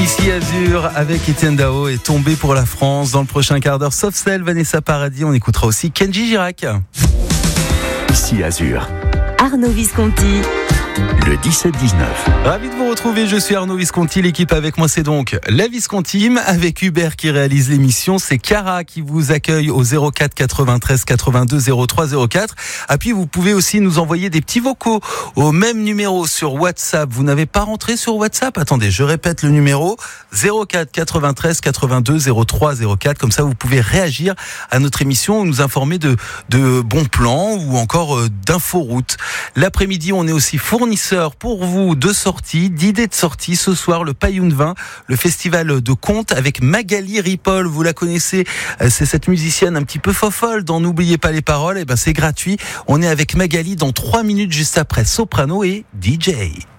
Ici Azur avec Etienne Dao est tombé pour la France. Dans le prochain quart d'heure, sauf celle Vanessa Paradis, on écoutera aussi Kenji Girac. Ici Azur, Arnaud Visconti. le 17-19. Ravi de vous retrouver, je suis Arnaud Visconti. L'équipe avec moi, c'est donc la Viscontime avec Hubert qui réalise l'émission. C'est Cara qui vous accueille au 04 93 82 03 04. Et puis vous pouvez aussi nous envoyer des petits vocaux au même numéro sur WhatsApp. Vous n'avez pas rentré sur WhatsApp? Attendez, je répète le numéro 04 93 82 03 04. Comme ça, vous pouvez réagir à notre émission ou nous informer de bons plans ou encore d'inforoute. L'après-midi, on est aussi fournisseur pour vous de sorties, d'idées de sorties. Ce soir, le Pailloune Vin, le festival de contes avec Magali Ripoll. Vous la connaissez, c'est cette musicienne un petit peu fofolle dont N'oubliez pas les paroles. Et ben, c'est gratuit. On est avec Magali dans 3 minutes juste après Soprano et DJ.